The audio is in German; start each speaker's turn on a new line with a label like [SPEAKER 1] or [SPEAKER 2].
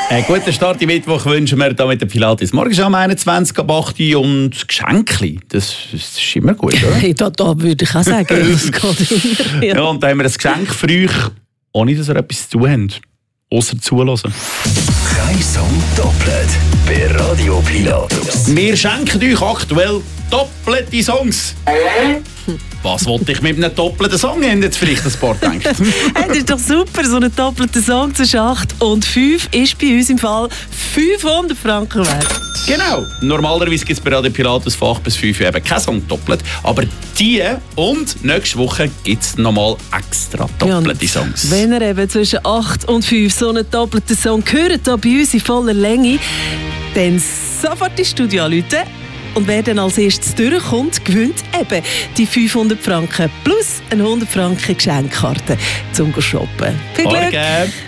[SPEAKER 1] Einen guten Start im Mittwoch wünschen wir hier mit der Pilates. Morgen ist am 21. ab 8 Uhr und Geschenkli, das ist immer gut, oder?
[SPEAKER 2] Hey, da würde ich auch sagen, das geht immer.
[SPEAKER 1] Ja, und da haben wir ein Geschenk für euch, ohne dass ihr etwas zu tun habt. Ausser zuhören.
[SPEAKER 3] Kreis und doppelt bei Radio Pilatus.
[SPEAKER 1] Wir schenken euch aktuell doppelte Songs. Was wollte ich mit einem doppelten Song? Haben jetzt vielleicht ein paar gedacht.
[SPEAKER 2] Hey, das ist doch super, so einen doppelten Song zwischen 8 und 5 ist bei uns im Fall 500 Franken wert.
[SPEAKER 1] Genau. Normalerweise gibt es bei Radio Pilatus von 8 bis 5 eben keinen Song doppelt. Aber die und nächste Woche gibt es nochmal extra doppelte Songs.
[SPEAKER 2] Wenn ihr eben zwischen 8 und 5 so einen doppelten Song hört, hier bei uns in voller Länge, dann sofort ins Studio anrufen. Und wer dann als erstes durchkommt, gewinnt eben die 500 Franken plus eine 100 Franken Geschenkkarte zum Shoppen. Viel Glück!
[SPEAKER 1] Morgen.